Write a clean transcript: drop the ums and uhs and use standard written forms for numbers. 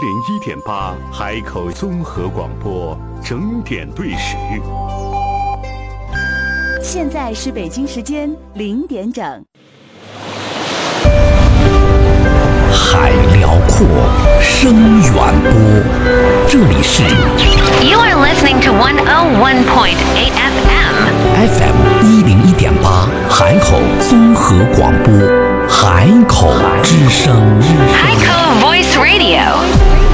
101.8海口综合广播整点对时。 现在是北京时间0点整。 海辽阔，声远播，这里是 You are listening to 101.8 FM 101.8海口综合广播，海口之声， 海口 Voice Radio。